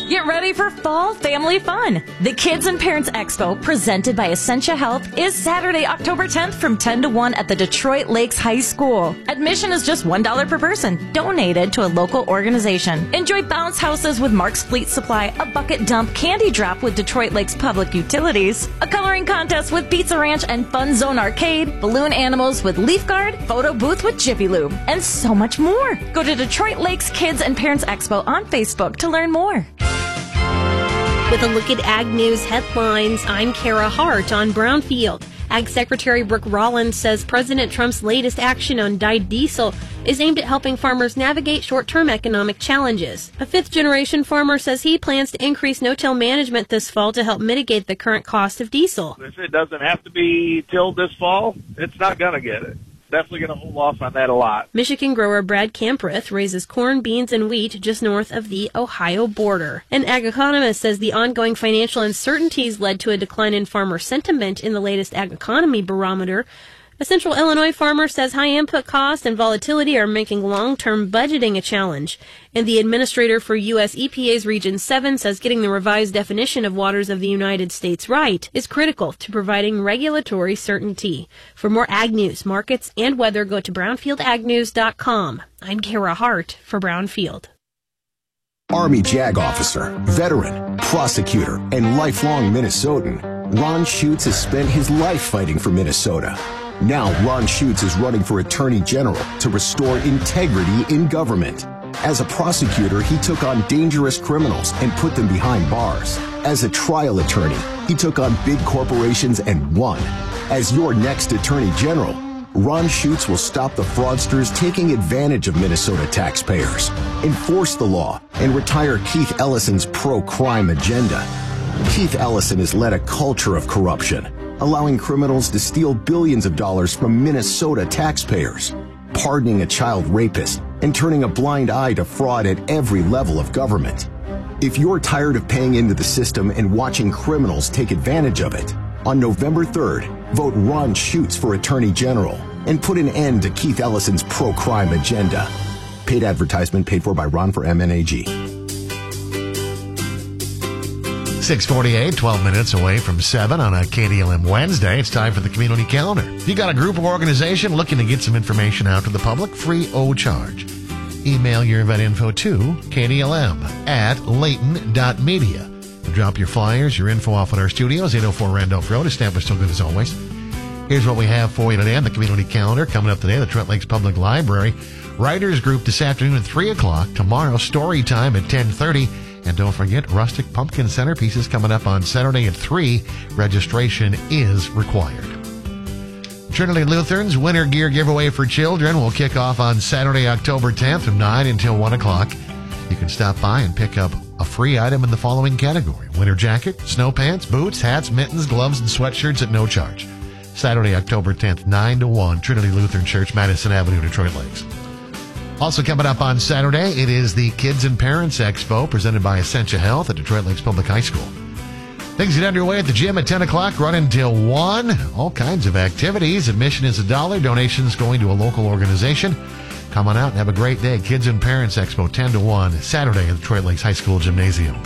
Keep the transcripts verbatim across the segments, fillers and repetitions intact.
Get ready for fall family fun. The Kids and Parents Expo, presented by Essentia Health, is Saturday, October tenth from ten to one at the Detroit Lakes High School. Admission is just one dollar per person, donated to a local organization. Enjoy bounce houses with Mark's Fleet Supply, a bucket dump candy drop with Detroit Lakes Public Utilities, a coloring contest with Pizza Ranch and Fun Zone Arcade, balloon animals with Leaf Guard, photo booth with Jiffy Lube, and so much more. Go to Detroit Lakes Kids and Parents Expo on Facebook to learn more. With a look at Ag News headlines, I'm Kara Hart on Brownfield. Ag Secretary Brooke Rollins says President Trump's latest action on dyed diesel is aimed at helping farmers navigate short-term economic challenges. A fifth-generation farmer says he plans to increase no-till management this fall to help mitigate the current cost of diesel. If it doesn't have to be tilled this fall, it's not going to get it. Definitely going to hold off on that a lot. Michigan grower Brad Kamprith raises corn, beans, and wheat just north of the Ohio border. An ag economist says the ongoing financial uncertainties led to a decline in farmer sentiment in the latest ag economy barometer. A Central Illinois farmer says high input costs and volatility are making long-term budgeting a challenge. And the administrator for U S E P A's Region seven says getting the revised definition of waters of the United States right is critical to providing regulatory certainty. For more ag news, markets, and weather, go to brownfield ag news dot com. I'm Kara Hart for Brownfield. Army JAG officer, veteran, prosecutor, and lifelong Minnesotan, Ron Schutz has spent his life fighting for Minnesota. Now Ron Schutz is running for Attorney General to restore integrity in government. As a prosecutor, he took on dangerous criminals and put them behind bars. As a trial attorney, he took on big corporations and won. As your next Attorney General, Ron Schutz will stop the fraudsters taking advantage of Minnesota taxpayers, enforce the law, and retire Keith Ellison's pro-crime agenda. Keith Ellison has led a culture of corruption, allowing criminals to steal billions of dollars from Minnesota taxpayers, pardoning a child rapist, and turning a blind eye to fraud at every level of government. If you're tired of paying into the system and watching criminals take advantage of it, on November third, vote Ron Schutz for Attorney General and put an end to Keith Ellison's pro-crime agenda. Paid advertisement paid for by Ron for M N A G. six forty-eight, twelve minutes away from seven on a K D L M Wednesday. It's time for the community calendar. If you got a group or organization looking to get some information out to the public, free of charge. Email your event info to K D L M at Layton dot media. Drop your flyers, your info off at our studios, eight oh four Randolph Road. Stamp is still good as always. Here's what we have for you today on the community calendar. Coming up today, the Detroit Lakes Public Library Writers Group this afternoon at three o'clock. Tomorrow, story time at ten thirty. And don't forget, Rustic Pumpkin Centerpieces coming up on Saturday at three. Registration is required. Trinity Lutheran's Winter Gear Giveaway for Children will kick off on Saturday, October tenth from nine until one o'clock. You can stop by and pick up a free item in the following category: winter jacket, snow pants, boots, hats, mittens, gloves, and sweatshirts at no charge. Saturday, October tenth, nine to one, Trinity Lutheran Church, Madison Avenue, Detroit Lakes. Also coming up on Saturday, it is the Kids and Parents Expo presented by Essentia Health at Detroit Lakes Public High School. Things get underway at the gym at ten o'clock, run until one. All kinds of activities. Admission is a dollar. Donations going to a local organization. Come on out and have a great day. Kids and Parents Expo, ten to one, Saturday at Detroit Lakes High School Gymnasium.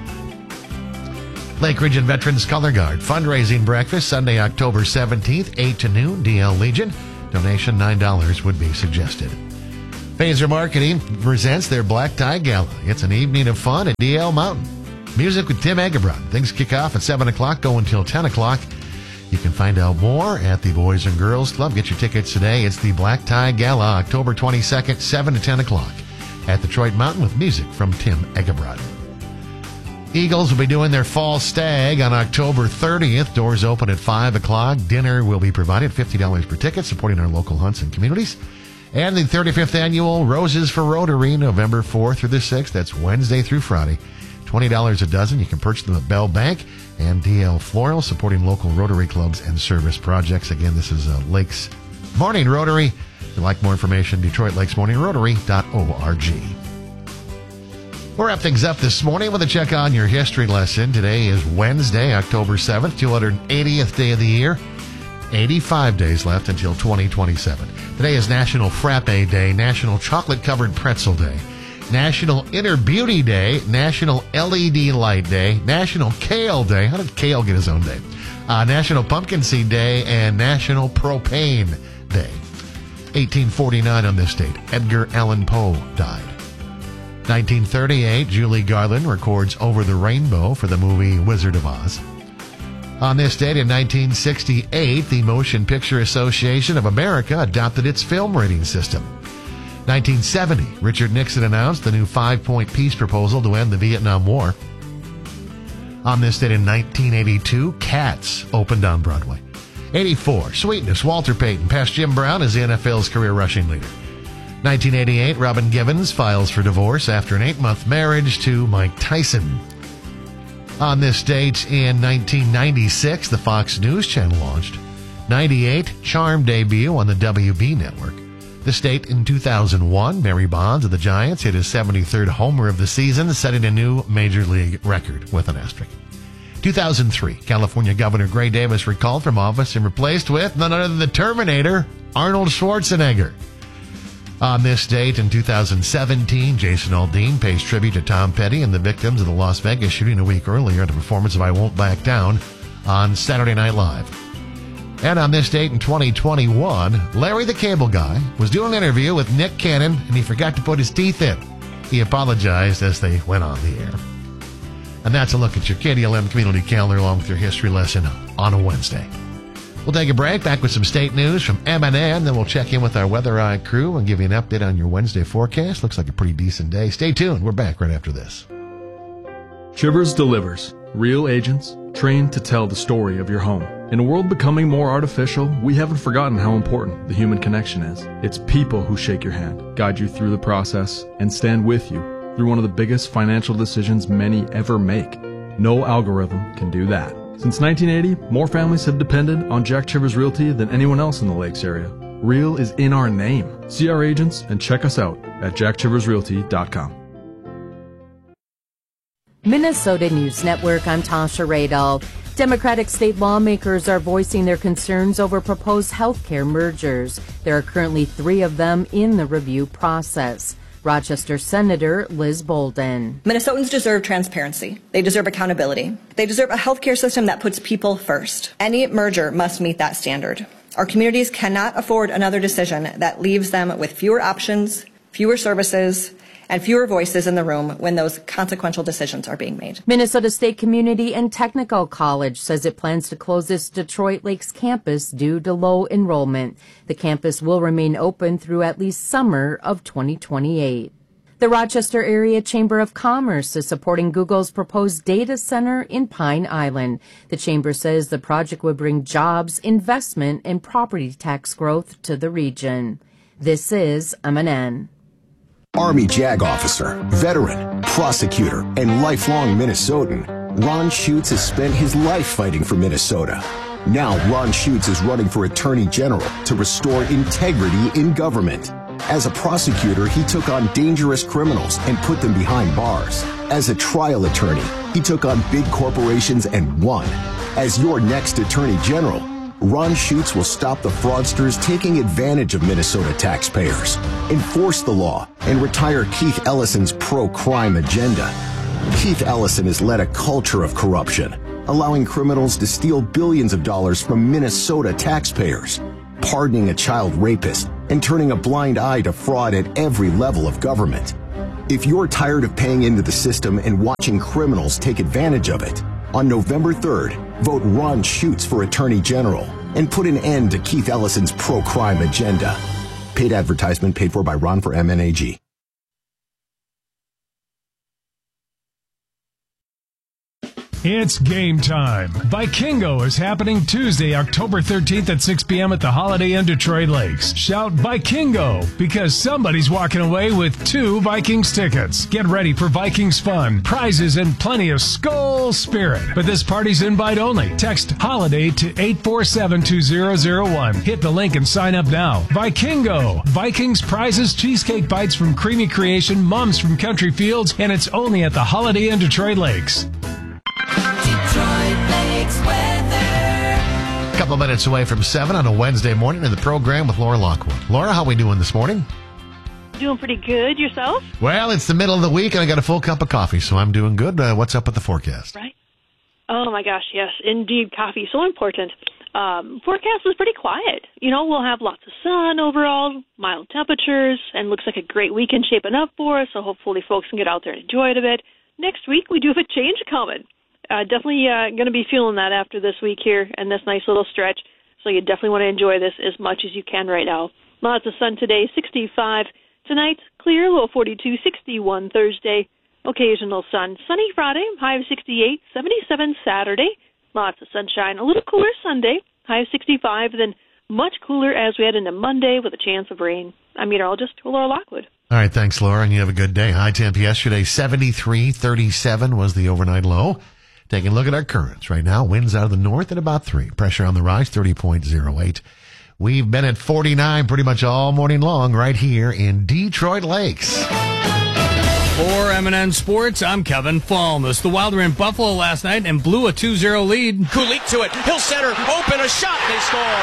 Lake Region Veterans Color Guard fundraising breakfast, Sunday, October seventeenth, eight to noon, D L Legion. Donation nine dollars would be suggested. Phaser Marketing presents their Black Tie Gala. It's an evening of fun at D L Mountain. Music with Tim Egebrod. Things kick off at seven o'clock, go until ten o'clock. You can find out more at the Boys and Girls Club. Get your tickets today. It's the Black Tie Gala, October twenty-second, seven to ten o'clock at Detroit Mountain with music from Tim Egebrod. Eagles will be doing their Fall Stag on October thirtieth. Doors open at five o'clock. Dinner will be provided, fifty dollars per ticket, supporting our local hunts and communities. And the thirty-fifth annual Roses for Rotary, November fourth through the sixth. That's Wednesday through Friday. twenty dollars a dozen. You can purchase them at Bell Bank and D L Floral, supporting local Rotary clubs and service projects. Again, this is uh, Lakes Morning Rotary. If you'd like more information, Detroit Lakes Morning Rotary dot org. We'll wrap things up this morning with a check on your history lesson. Today is Wednesday, October seventh, two hundred eightieth day of the year. eighty-five days left until twenty twenty-seven. Today is National Frappe Day, National Chocolate Covered Pretzel Day, National Inner Beauty Day, National L E D Light Day, National Kale Day. How did Kale get his own day? Uh, National Pumpkin Seed Day, and National Propane Day. eighteen forty-nine on this date, Edgar Allan Poe died. nineteen thirty-eight, Julie Garland records Over the Rainbow for the movie Wizard of Oz. On this date in nineteen sixty-eight, the Motion Picture Association of America adopted its film rating system. nineteen seventy, Richard Nixon announced the new five-point peace proposal to end the Vietnam War. On this date in nineteen eighty-two, Cats opened on Broadway. eighty-four, Sweetness, Walter Payton passed Jim Brown as the N F L's career rushing leader. nineteen eighty-eight, Robin Givens files for divorce after an eight-month marriage to Mike Tyson. On this date in nineteen ninety-six, the Fox News Channel launched. ninety-eight, Charm debut on the W B network. This date in two thousand one, Barry Bonds of the Giants hit his seventy-third homer of the season, setting a new Major League record with an asterisk. two thousand three, California Governor Gray Davis recalled from office and replaced with none other than the Terminator, Arnold Schwarzenegger. On this date in two thousand seventeen, Jason Aldean pays tribute to Tom Petty and the victims of the Las Vegas shooting a week earlier at a performance of I Won't Back Down on Saturday Night Live. And on this date in twenty twenty-one, Larry the Cable Guy was doing an interview with Nick Cannon and he forgot to put his teeth in. He apologized as they went on the air. And that's a look at your K D L M community calendar along with your history lesson on a Wednesday. We'll take a break, back with some state news from M and N, then we'll check in with our Weather Eye crew and give you an update on your Wednesday forecast. Looks like a pretty decent day. Stay tuned. We're back right after this. Chivers delivers. Real agents trained to tell the story of your home. In a world becoming more artificial, we haven't forgotten how important the human connection is. It's people who shake your hand, guide you through the process, and stand with you through one of the biggest financial decisions many ever make. No algorithm can do that. Since nineteen eighty, more families have depended on Jack Chivers Realty than anyone else in the Lakes area. Real is in our name. See our agents and check us out at jack chivers realty dot com. Minnesota News Network, I'm Tasha Radel. Democratic state lawmakers are voicing their concerns over proposed health care mergers. There are currently three of them in the review process. Rochester Senator Liz Bolden. Minnesotans deserve transparency. They deserve accountability. They deserve a healthcare system that puts people first. Any merger must meet that standard. Our communities cannot afford another decision that leaves them with fewer options, fewer services, and fewer voices in the room when those consequential decisions are being made. Minnesota State Community and Technical College says it plans to close its Detroit Lakes campus due to low enrollment. The campus will remain open through at least summer of twenty twenty-eight. The Rochester Area Chamber of Commerce is supporting Google's proposed data center in Pine Island. The chamber says the project would bring jobs, investment, and property tax growth to the region. This is M and N. Army JAG officer, veteran, prosecutor, and lifelong Minnesotan, Ron Schutz has spent his life fighting for Minnesota. Now Ron Schutz is running for Attorney General to restore integrity in government. As a prosecutor, he took on dangerous criminals and put them behind bars. As a trial attorney, he took on big corporations and won. As your next Attorney General, Ron Schutz will stop the fraudsters taking advantage of Minnesota taxpayers, enforce the law, and retire Keith Ellison's pro-crime agenda. Keith Ellison has led a culture of corruption, allowing criminals to steal billions of dollars from Minnesota taxpayers, pardoning a child rapist, and turning a blind eye to fraud at every level of government. If you're tired of paying into the system and watching criminals take advantage of it, on November third, vote Ron Schutz for Attorney General and put an end to Keith Ellison's pro-crime agenda. Paid advertisement paid for by Ron for M N A G. It's game time. Vikingo is happening Tuesday, October thirteenth at six p.m. at the Holiday Inn Detroit Lakes. Shout Vikingo because somebody's walking away with two Vikings tickets. Get ready for Vikings fun, prizes, and plenty of Skol spirit. But this party's invite only. Text HOLIDAY to eight four seven two zero zero one. Hit the link and sign up now. Vikingo. Vikings, prizes, cheesecake bites from Creamy Creation, mums from Country Fields, and it's only at the Holiday Inn Detroit Lakes. A couple of minutes away from seven on a Wednesday morning in the program with Laura Lockwood. Laura, how are we doing this morning? Doing pretty good. Yourself? Well, it's the middle of the week, and I got a full cup of coffee, so I'm doing good. Uh, what's up with the forecast? Right. Oh, my gosh, yes. Indeed, coffee, so important. Um, forecast was pretty quiet. You know, we'll have lots of sun overall, mild temperatures, and looks like a great weekend shaping up for us, so hopefully folks can get out there and enjoy it a bit. Next week, we do have a change coming. Uh, definitely uh, going to be feeling that after this week here and this nice little stretch, so you definitely want to enjoy this as much as you can right now. Lots of sun today, sixty-five. Tonight, clear, low forty-two, sixty-one Thursday. Occasional sun. Sunny Friday, high of sixty-eight, seventy-seven Saturday. Lots of sunshine. A little cooler Sunday, high of sixty-five. Then much cooler as we head into Monday with a chance of rain. I'm meteorologist Laura Lockwood. All right, thanks, Laura, and you have a good day. High temp yesterday, seventy-three, thirty-seven was the overnight low. Taking a look at our currents right now. Winds out of the north at about three. Pressure on the rise, thirty point oh eight. We've been at forty-nine pretty much all morning long right here in Detroit Lakes. For M and N Sports, I'm Kevin Falmus. The Wild were in Buffalo last night and blew a two zero lead. Kulik to it. He'll center. Open a shot. They score.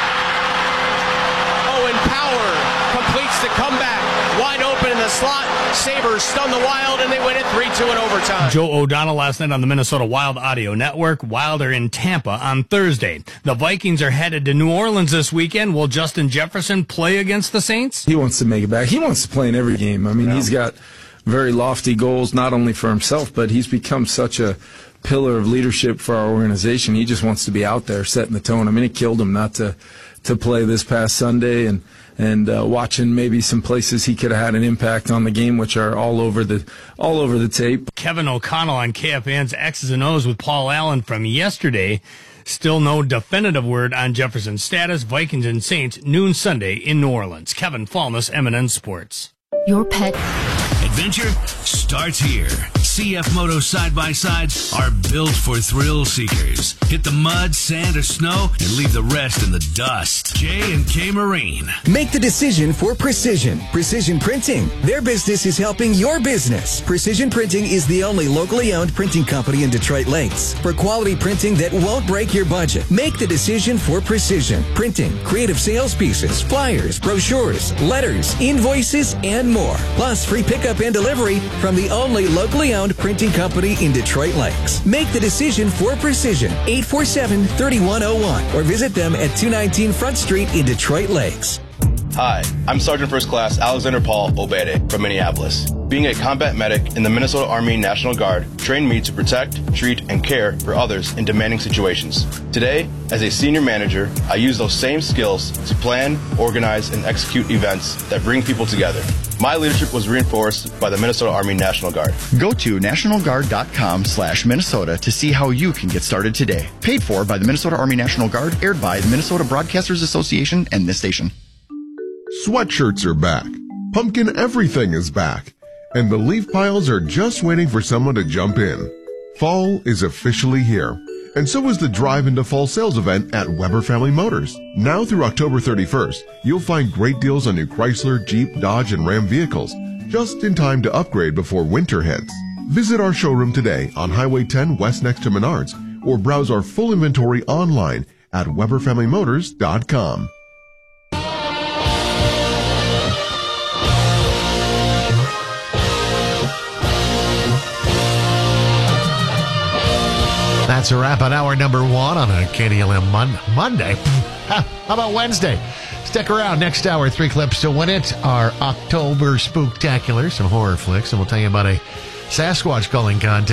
Owen Power completes the comeback. Wide open in the slot. Sabres stun the Wild, and they win it three two in overtime. Joe O'Donnell last night on the Minnesota Wild Audio Network. Wild are in Tampa on Thursday. The Vikings are headed to New Orleans this weekend. Will Justin Jefferson play against the Saints? He wants to make it back. He wants to play in every game. I mean, yeah. He's got very lofty goals, not only for himself, but he's become such a pillar of leadership for our organization. He just wants to be out there setting the tone. I mean, it killed him not to to play this past Sunday, and and uh, watching maybe some places he could have had an impact on the game, which are all over the all over the tape. Kevin O'Connell on K F N's X's and O's with Paul Allen from yesterday. Still no definitive word on Jefferson's status. Vikings and Saints, noon Sunday in New Orleans. Kevin Falmus, M and N Sports. Your pet adventure starts here. C F Moto side-by-sides are built for thrill seekers. Hit the mud, sand, or snow, and leave the rest in the dust. J and K Marine. Make the decision for Precision. Precision Printing. Their business is helping your business. Precision Printing is the only locally owned printing company in Detroit Lakes. For quality printing that won't break your budget, make the decision for Precision Printing. Creative sales pieces, flyers, brochures, letters, invoices, and more. Plus free pickup and delivery from the only locally owned printing company in Detroit Lakes. Make the decision for Precision. eight four seven, three one zero one or visit them at two nineteen Front Street in Detroit Lakes. Hi, I'm Sergeant First Class Alexander Paul Obede from Minneapolis. Being a combat medic in the Minnesota Army National Guard trained me to protect, treat, and care for others in demanding situations. Today, as a senior manager, I use those same skills to plan, organize, and execute events that bring people together. My leadership was reinforced by the Minnesota Army National Guard. Go to nationalguard.com slash Minnesota to see how you can get started today. Paid for by the Minnesota Army National Guard, aired by the Minnesota Broadcasters Association and this station. Sweatshirts are back. Pumpkin everything is back. And the leaf piles are just waiting for someone to jump in. Fall is officially here. And so is the Drive into Fall sales event at Weber Family Motors. Now through October thirty-first, you'll find great deals on new Chrysler, Jeep, Dodge, and Ram vehicles, just in time to upgrade before winter hits. Visit our showroom today on Highway ten West next to Menards, or browse our full inventory online at weber family motors dot com. That's a wrap on hour number one on a K D L M Mon- Monday. How about Wednesday? Stick around. Next hour, three clips to win it. Our October Spooktacular, some horror flicks, and we'll tell you about a Sasquatch calling contest.